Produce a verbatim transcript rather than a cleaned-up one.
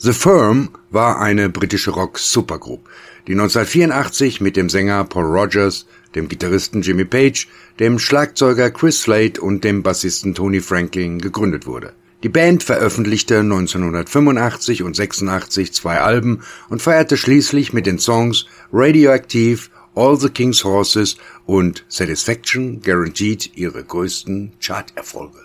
The Firm war eine britische Rock-Supergroup, die neunzehnhundertvierundachtzig mit dem Sänger Paul Rodgers, dem Gitarristen Jimmy Page, dem Schlagzeuger Chris Slade und dem Bassisten Tony Franklin gegründet wurde. Die Band veröffentlichte neunzehnhundertfünfundachtzig und sechsundachtzig zwei Alben und feierte schließlich mit den Songs Radioactive, All the King's Horses und Satisfaction Guaranteed ihre größten Charterfolge.